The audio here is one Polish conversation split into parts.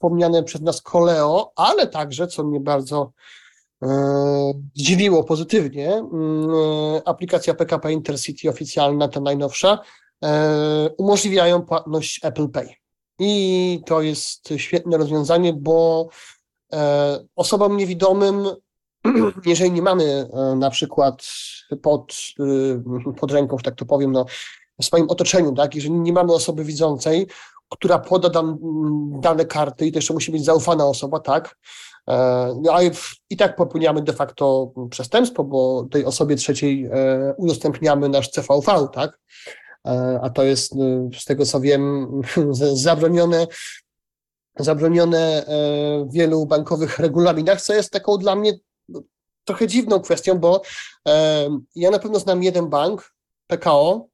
wspomniane przez nas Koleo, ale także, co mnie bardzo zdziwiło pozytywnie, aplikacja PKP Intercity oficjalna, ta najnowsza, umożliwiają płatność Apple Pay. I to jest świetne rozwiązanie, bo osobom niewidomym, jeżeli nie mamy na przykład pod ręką, że tak to powiem, no, w swoim otoczeniu, tak, jeżeli nie mamy osoby widzącej, która poda dane karty i to jeszcze musi być zaufana osoba, tak, a i tak popełniamy de facto przestępstwo, bo tej osobie trzeciej udostępniamy nasz CVV, tak, a to jest z tego co wiem zabronione w wielu bankowych regulaminach, co jest taką dla mnie trochę dziwną kwestią, bo ja na pewno znam jeden bank, PKO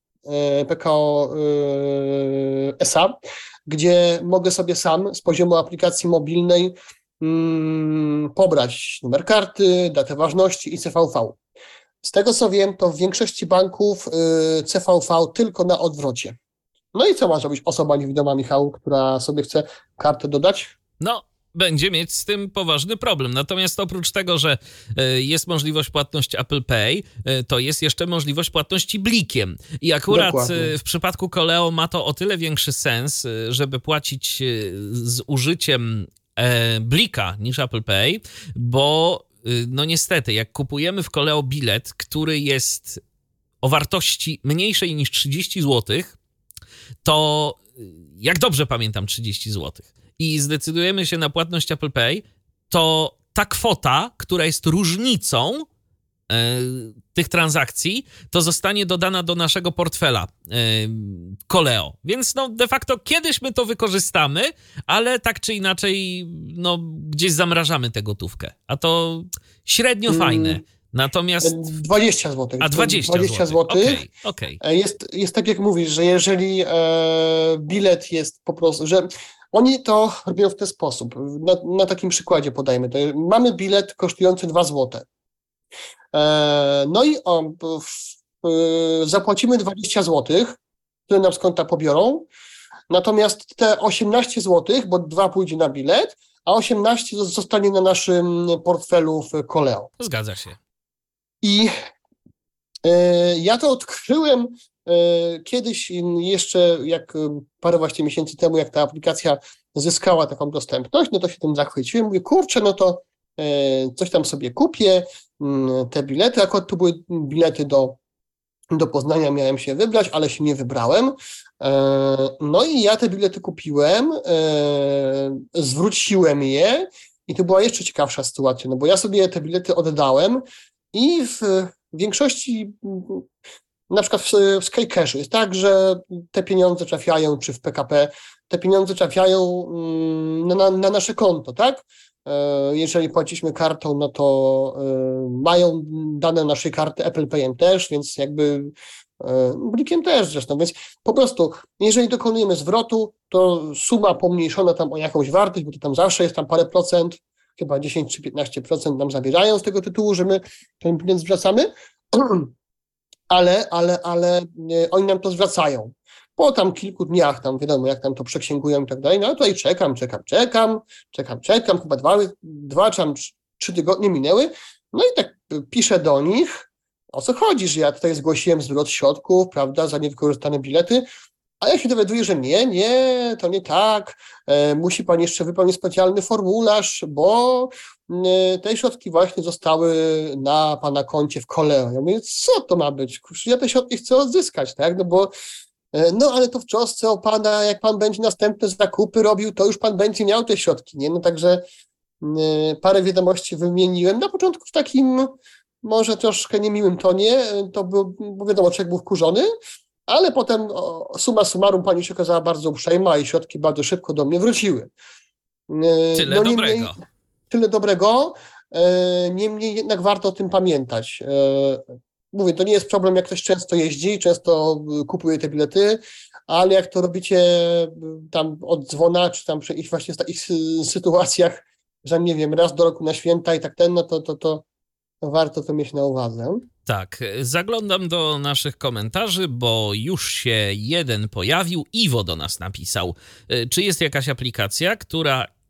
SA, gdzie mogę sobie sam z poziomu aplikacji mobilnej pobrać numer karty, datę ważności i CVV. Z tego co wiem, to w większości banków CVV tylko na odwrocie. No i co ma zrobić osoba niewidoma, Michał, która sobie chce kartę dodać? No, będzie mieć z tym poważny problem. Natomiast oprócz tego, że jest możliwość płatności Apple Pay, to jest jeszcze możliwość płatności blikiem. I akurat dokładnie. W przypadku Koleo ma to o tyle większy sens, żeby płacić z użyciem blika niż Apple Pay, bo no niestety, jak kupujemy w Koleo bilet, który jest o wartości mniejszej niż 30 zł, to jak dobrze pamiętam 30 zł i zdecydujemy się na płatność Apple Pay, to ta kwota, która jest różnicą tych transakcji, to zostanie dodana do naszego portfela Koleo. Więc no de facto kiedyś my to wykorzystamy, ale tak czy inaczej no gdzieś zamrażamy tę gotówkę. A to średnio fajne. Natomiast 20 zł. A 20 zł. Okay. Jest tak jak mówisz, że jeżeli bilet jest po prostu, że oni to robią w ten sposób. Na takim przykładzie podajmy to. Mamy bilet kosztujący 2 zł. No i zapłacimy 20 zł, które nam z konta pobiorą, natomiast te 18 zł, bo 2 pójdzie na bilet, a 18 zostanie na naszym portfelu w Koleo. Zgadza się. I ja to odkryłem kiedyś jeszcze, jak parę właśnie miesięcy temu, jak ta aplikacja zyskała taką dostępność, no to się tym zachwyciłem. Mówię, kurczę, no to coś tam sobie kupię, te bilety, akurat tu były bilety do Poznania, miałem się wybrać, ale się nie wybrałem. No i ja te bilety kupiłem, zwróciłem je i to była jeszcze ciekawsza sytuacja, no bo ja sobie te bilety oddałem i w większości, na przykład w Skycashu jest tak, że te pieniądze trafiają, czy w PKP, te pieniądze trafiają na nasze konto, tak? Jeżeli płaciliśmy kartą, no to mają dane naszej karty Apple Pay'em też, więc jakby blikiem też zresztą, więc po prostu jeżeli dokonujemy zwrotu, to suma pomniejszona tam o jakąś wartość, bo to tam zawsze jest tam parę procent, chyba 10 czy 15% nam zabierają z tego tytułu, że my ten pieniądz zwracamy, ale oni nam to zwracają. Po tam kilku dniach, tam wiadomo, jak tam to przeksięgują i tak dalej, no tutaj czekam, chyba dwa czy 3 tygodnie minęły, no i tak piszę do nich, o co chodzi, że ja tutaj zgłosiłem zwrot środków, prawda, za niewykorzystane bilety, a ja się dowiaduję, że nie, to nie tak, musi pan jeszcze wypełnić specjalny formularz, bo te środki właśnie zostały na pana koncie w Koleo. Ja mówię, co to ma być? Ja te środki chcę odzyskać, tak, no bo ale to w trosce o pana, jak pan będzie następne zakupy robił, to już pan będzie miał te środki, nie? No także parę wiadomości wymieniłem, na początku w takim może troszkę niemiłym tonie, to bo wiadomo, człowiek był wkurzony, ale potem summa summarum pani się okazała bardzo uprzejma i środki bardzo szybko do mnie wróciły. Tyle dobrego, niemniej jednak warto o tym pamiętać. Mówię, to nie jest problem, jak ktoś często jeździ, często kupuje te bilety, ale jak to robicie tam od dzwona, czy tam przy właśnie w takich sytuacjach, że nie wiem, raz do roku na święta i tak no to warto to mieć na uwadze. Tak, zaglądam do naszych komentarzy, bo już się jeden pojawił. Iwo do nas napisał. Czy jest jakaś aplikacja, która